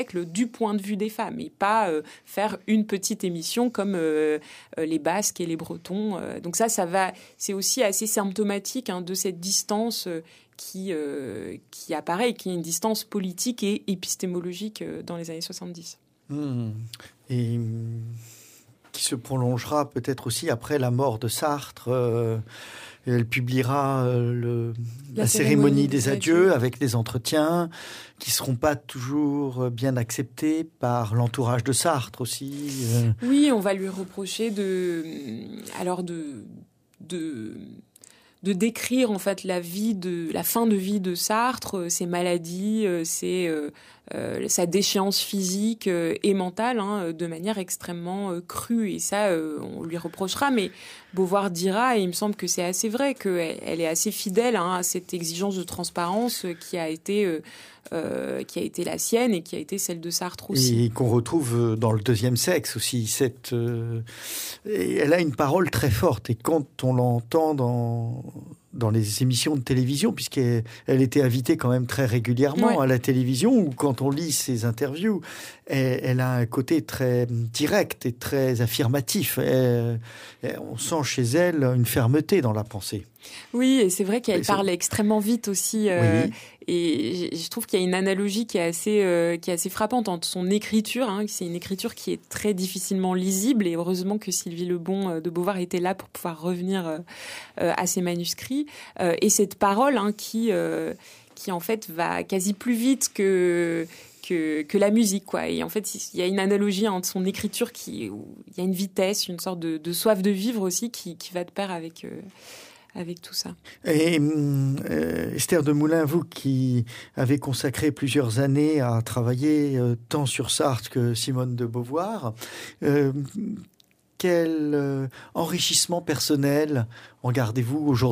du point de vue des femmes et pas faire une petite émission comme les Basques et les Bretons. Donc c'est aussi assez symptomatique de cette distance qui apparaît, qui est une distance politique et épistémologique dans les années 70. Et qui se prolongera peut-être aussi après la mort de Sartre. Elle publiera la cérémonie des adieux avec des entretiens qui ne seront pas toujours bien acceptés par l'entourage de Sartre aussi. Oui, on va lui reprocher de décrire en fait la fin de vie de Sartre, ses maladies, sa déchéance physique et mentale, de manière extrêmement crue. Et ça, on lui reprochera. Mais Beauvoir dira, et il me semble que c'est assez vrai, qu'elle est assez fidèle à cette exigence de transparence qui a été la sienne et qui a été celle de Sartre aussi. Et qu'on retrouve dans Le Deuxième Sexe aussi. Et elle a une parole très forte. Et quand on l'entend dans les émissions de télévision, puisqu'elle était invitée quand même très régulièrement à la télévision, ou quand on lit ses interviews, elle a un côté très direct et très affirmatif. On sent chez elle une fermeté dans la pensée. Oui, et c'est vrai qu'elle parle extrêmement vite aussi. Et je trouve qu'il y a une analogie qui est assez frappante entre son écriture. C'est une écriture qui est très difficilement lisible. Et heureusement que Sylvie Lebon de Beauvoir était là pour pouvoir revenir à ses manuscrits. Et cette parole qui en fait va quasi plus vite que la musique, quoi. Et en fait, il y a une analogie entre son écriture où il y a une vitesse, une sorte de soif de vivre aussi qui va de pair avec tout ça. Et Esther Demoulin, vous qui avez consacré plusieurs années à travailler tant sur Sartre que Simone de Beauvoir, quel enrichissement personnel en gardez-vous aujourd'hui ?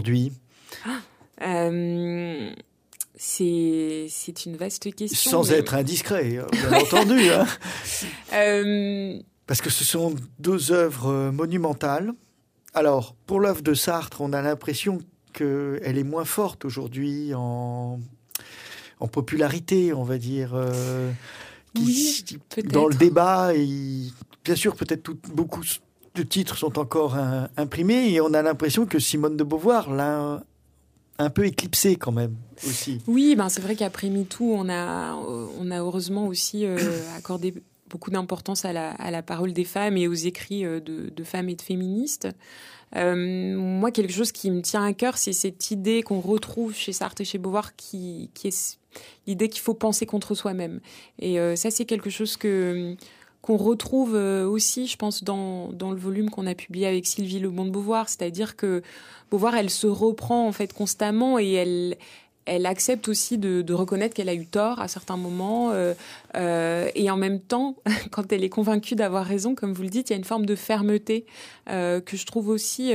C'est une vaste question. Sans être indiscret, bien entendu. Parce que ce sont deux œuvres monumentales. Alors, pour l'œuvre de Sartre, on a l'impression qu'elle est moins forte aujourd'hui en popularité, on va dire. Oui, peut-être. Dans le débat, bien sûr, peut-être beaucoup de titres sont encore imprimés, et on a l'impression que Simone de Beauvoir l'a un peu éclipsée quand même aussi. Oui, c'est vrai qu'après MeToo, on a heureusement aussi accordé beaucoup d'importance à la parole des femmes et aux écrits de femmes et de féministes. Moi, quelque chose qui me tient à cœur, c'est cette idée qu'on retrouve chez Sartre et chez Beauvoir qui est l'idée qu'il faut penser contre soi-même. Et ça, c'est quelque chose qu'on retrouve aussi, je pense, dans le volume qu'on a publié avec Sylvie Lebon de Beauvoir. C'est-à-dire que Beauvoir, elle se reprend en fait constamment et elle accepte aussi de reconnaître qu'elle a eu tort à certains moments. Et en même temps, quand elle est convaincue d'avoir raison, comme vous le dites, il y a une forme de fermeté que je trouve aussi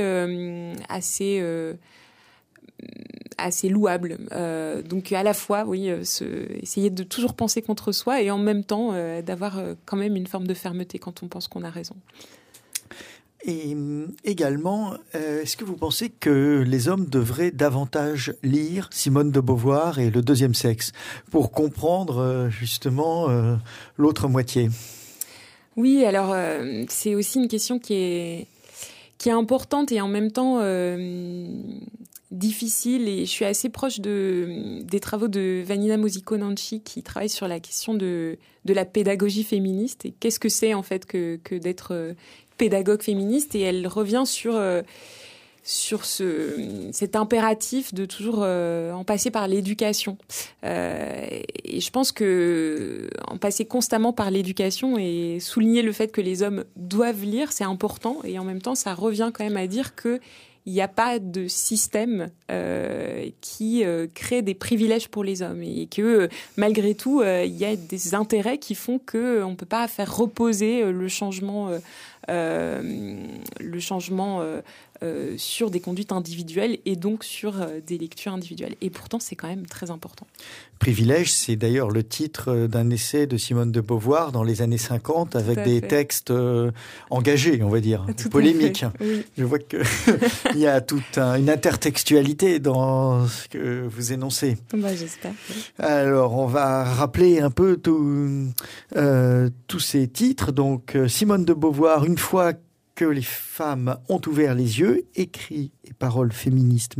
assez louable. Donc à la fois, oui, essayer de toujours penser contre soi et en même temps d'avoir quand même une forme de fermeté quand on pense qu'on a raison. Et également, est-ce que vous pensez que les hommes devraient davantage lire Simone de Beauvoir et Le Deuxième Sexe pour comprendre justement l'autre moitié ? Oui, alors c'est aussi une question qui est importante et en même temps difficile. Et je suis assez proche des travaux de Vanina Mosi-Comaneci qui travaille sur la question de la pédagogie féministe et qu'est-ce que c'est en fait que d'être pédagogue féministe, et elle revient sur cet impératif de toujours en passer par l'éducation. Et je pense que en passer constamment par l'éducation et souligner le fait que les hommes doivent lire, c'est important, et en même temps, ça revient quand même à dire que il n'y a pas de système qui crée des privilèges pour les hommes et que malgré tout, il y a des intérêts qui font qu'on ne peut pas faire reposer le changement sur des conduites individuelles et donc sur des lectures individuelles. Et pourtant, c'est quand même très important. Privilège, c'est d'ailleurs le titre d'un essai de Simone de Beauvoir dans les années 50 avec des textes engagés, on va dire, polémiques. Oui. Je vois qu'il y a toute une intertextualité dans ce que vous énoncez. J'espère. Oui. Alors, on va rappeler un peu tous ces titres. Donc, Simone de Beauvoir, Une fois que les femmes ont ouvert les yeux, écrit et paroles féministes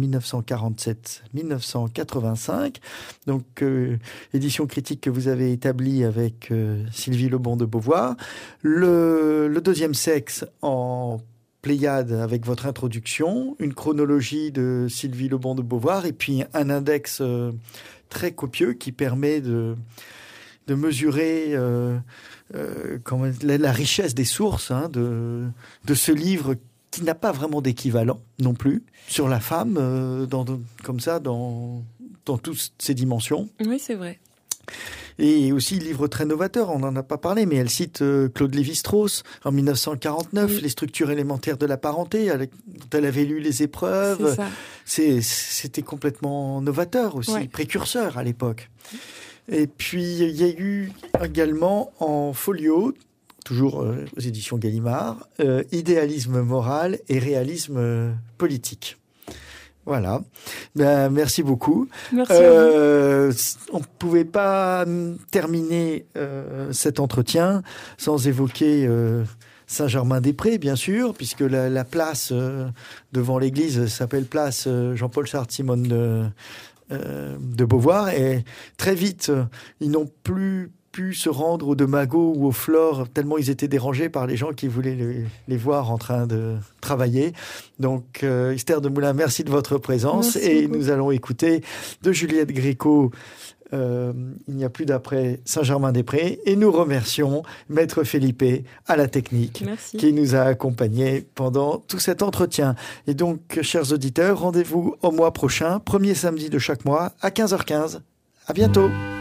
1947-1985. Donc, édition critique que vous avez établie avec Sylvie Lebon de Beauvoir. Le deuxième sexe en Pléiade avec votre introduction, une chronologie de Sylvie Lebon de Beauvoir et puis un index très copieux qui permet de mesurer la richesse des sources de ce livre qui n'a pas vraiment d'équivalent non plus sur la femme comme ça dans toutes ses dimensions. Oui, c'est vrai. Et aussi, livre très novateur, on n'en a pas parlé, mais elle cite Claude Lévi-Strauss en 1949, oui. Les structures élémentaires de la parenté, dont elle avait lu les épreuves. C'était complètement novateur aussi, ouais. Précurseur à l'époque. Et puis, il y a eu également en folio, toujours aux éditions Gallimard, idéalisme moral et réalisme politique. Voilà. Merci beaucoup. Merci à vous. On ne pouvait pas terminer cet entretien sans évoquer Saint-Germain-des-Prés, bien sûr, puisque la place devant l'église s'appelle place Jean-Paul Sartre-Simone de Beauvoir. Et très vite, ils n'ont plus pu se rendre au de Magot ou au Flore, tellement ils étaient dérangés par les gens qui voulaient les voir en train de travailler. Donc, Esther de Moulin, merci de votre présence. Merci et beaucoup. Nous allons écouter de Juliette Gréco, Il n'y a plus d'après Saint-Germain-des-Prés. Et nous remercions Maître Felipe à la technique merci. Qui nous a accompagnés pendant tout cet entretien. Et donc, chers auditeurs, rendez-vous au mois prochain, premier samedi de chaque mois à 15h15. À bientôt.